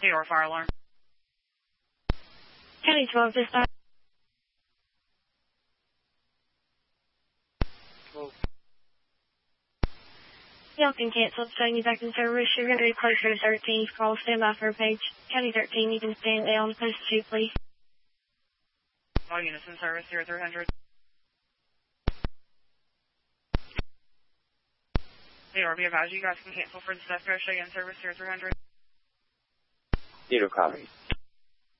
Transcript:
AR fire alarm. County 12 dispatch. 12. Y'all can cancel, showing you back in service. You're going to be closer to 13. Call, stand by for a page. County 13, you can stand down. Post 2, please. All units in service, 0300. AR, be advised, you guys can cancel for the Sesco, show you in service, 0300. Zero copy.